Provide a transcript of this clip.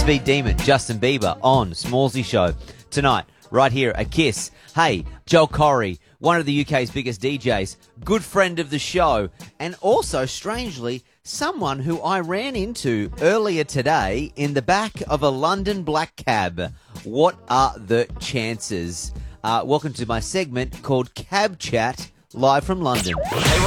Speed Demon, Justin Bieber on Smallsy Show. Tonight, right here at Kiss. Hey, Joel Corey, one of the UK's biggest DJs, good friend of the show, and also, strangely, someone who I ran into earlier today in the back of a London black cab. What are the chances? Welcome to my segment called Cab Chat, live from London. Hey,